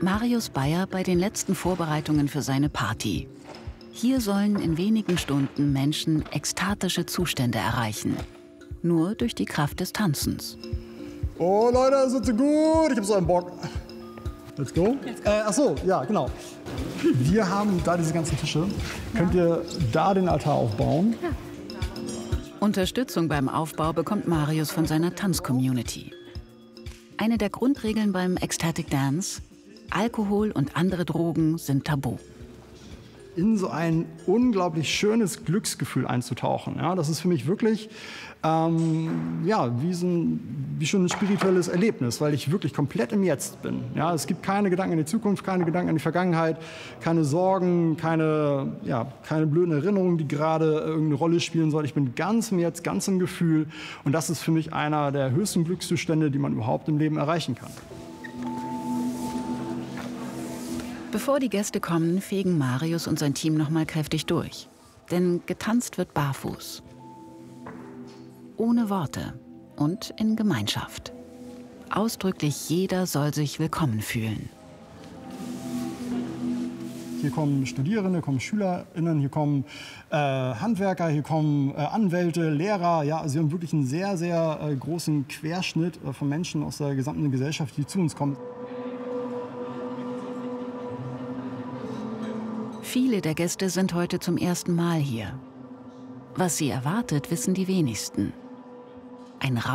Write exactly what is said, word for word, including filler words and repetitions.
Marius Beyer bei den letzten Vorbereitungen für seine Party. Hier sollen in wenigen Stunden Menschen ekstatische Zustände erreichen. Nur durch die Kraft des Tanzens. Oh Leute, sind Sie gut? Ich hab so einen Bock. Let's go. Let's go. Äh, ach so, ja, genau. Wir haben da diese ganzen Tische. Ja. Könnt ihr da den Altar aufbauen? Ja. Unterstützung beim Aufbau bekommt Marius von seiner Tanzcommunity. Eine der Grundregeln beim Ecstatic Dance: Alkohol und andere Drogen sind tabu. In so ein unglaublich schönes Glücksgefühl einzutauchen. Ja, das ist für mich wirklich ähm, ja, wie, so ein, wie schon ein spirituelles Erlebnis, weil ich wirklich komplett im Jetzt bin. Ja, es gibt keine Gedanken an die Zukunft, keine Gedanken an die Vergangenheit, keine Sorgen, keine, ja, keine blöden Erinnerungen, die gerade irgendeine Rolle spielen sollen. Ich bin ganz im Jetzt, ganz im Gefühl. Und das ist für mich einer der höchsten Glückszustände, die man überhaupt im Leben erreichen kann. Bevor die Gäste kommen, fegen Marius und sein Team noch mal kräftig durch. Denn getanzt wird barfuß. Ohne Worte und in Gemeinschaft. Ausdrücklich jeder soll sich willkommen fühlen. Hier kommen Studierende, hier kommen SchülerInnen, hier kommen äh, Handwerker, hier kommen äh, Anwälte, Lehrer. Ja, also wir haben wirklich einen sehr, sehr äh, großen Querschnitt äh, von Menschen aus der gesamten Gesellschaft, die zu uns kommen. Viele der Gäste sind heute zum ersten Mal hier. Was sie erwartet, wissen die wenigsten. Ein